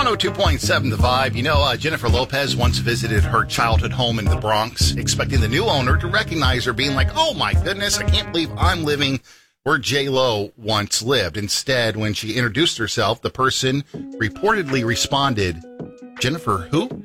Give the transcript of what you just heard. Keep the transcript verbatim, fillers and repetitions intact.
oh two point seven The Vibe. You know, uh, Jennifer Lopez once visited her childhood home in the Bronx, expecting the new owner to recognize her, being like, oh my goodness, I can't believe I'm living where J-Lo once lived. Instead, when she introduced herself, the person reportedly responded, Jennifer who?